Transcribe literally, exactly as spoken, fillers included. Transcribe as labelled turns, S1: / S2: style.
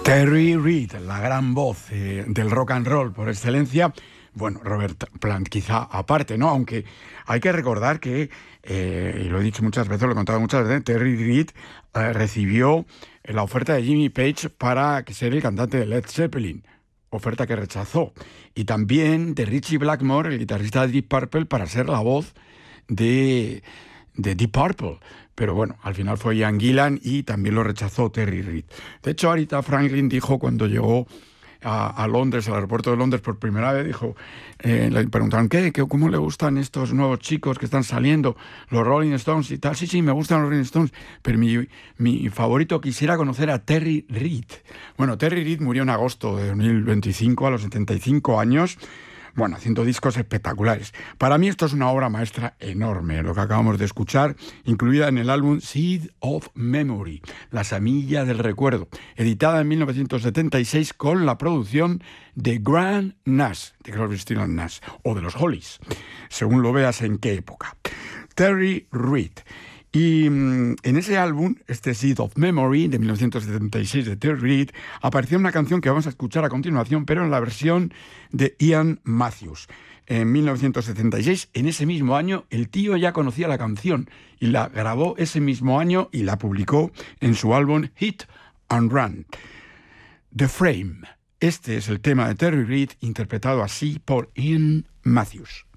S1: Terry Reid, la gran voz eh, del rock and roll por excelencia. Bueno, Robert Plant quizá aparte, ¿no? Aunque hay que recordar que, eh, y lo he dicho muchas veces, lo he contado muchas veces, Terry Reid eh, recibió la oferta de Jimmy Page para ser el cantante de Led Zeppelin, oferta que rechazó. Y también de Ritchie Blackmore, el guitarrista de Deep Purple, para ser la voz de, de Deep Purple. Pero bueno, al final fue Ian Gillan y también lo rechazó Terry Reid. De hecho, Aretha Franklin dijo cuando llegó a, a Londres, al aeropuerto de Londres por primera vez, dijo, eh, le preguntaron, ¿qué, ¿qué? ¿Cómo le gustan estos nuevos chicos que están saliendo? Los Rolling Stones y tal. Sí, sí, me gustan los Rolling Stones, pero mi, mi favorito, quisiera conocer a Terry Reid. Bueno, Terry Reid murió en agosto de dos mil veinticinco, a los setenta y cinco años. Bueno, haciendo discos espectaculares. Para mí esto es una obra maestra enorme, lo que acabamos de escuchar, incluida en el álbum Seed of Memory, La semilla del recuerdo, editada en mil novecientos setenta y seis con la producción de Graham Nash, de Crosby, Stills and Nash, o de los Hollies, según lo veas en qué época. Terry Reid. Y mmm, en ese álbum, este Seed of Memory de mil novecientos setenta y seis de Terry Reid, apareció una canción que vamos a escuchar a continuación, pero en la versión de Ian Matthews. En mil novecientos setenta y seis, en ese mismo año, el tío ya conocía la canción y la grabó ese mismo año y la publicó en su álbum Hit and Run. The Frame. Este es el tema de Terry Reid, interpretado así por Ian Matthews.